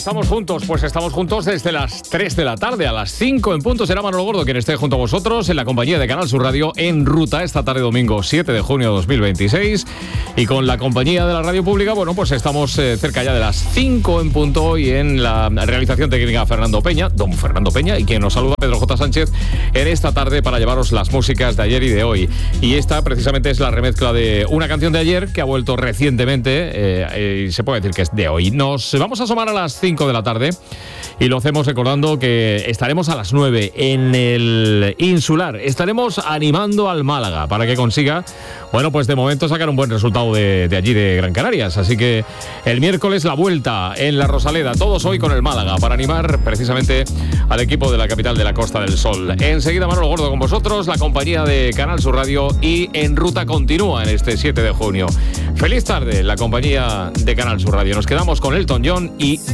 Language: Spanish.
estamos juntos, pues estamos juntos desde las 3 de la tarde, a las 5 en punto será Manolo Gordo quien esté junto a vosotros en la compañía de Canal Sur Radio en ruta esta tarde domingo 7 de junio de 2026 y con la compañía de la radio pública, bueno, pues estamos cerca ya de las 5 en punto y en la realización técnica don Fernando Peña y quien nos saluda Pedro J. Sánchez en esta tarde para llevaros las músicas de ayer y de hoy. Y esta precisamente es la remezcla de una canción de ayer que ha vuelto recientemente y se puede decir que es de hoy. Nos vamos a asomar a las 5 de la tarde y lo hacemos recordando que estaremos a las 9 en el Insular. Estaremos animando al Málaga para que consiga, bueno, pues de momento sacar un buen resultado de allí de Gran Canarias. Así que el miércoles la vuelta en la Rosaleda, todos hoy con el Málaga para animar precisamente al equipo de la capital de la Costa del Sol. Enseguida Manolo Gordo con vosotros, la compañía de Canal Sur Radio y En Ruta continúa en este 7 de junio. Feliz tarde, la compañía de Canal Sur Radio. Nos quedamos con Elton John y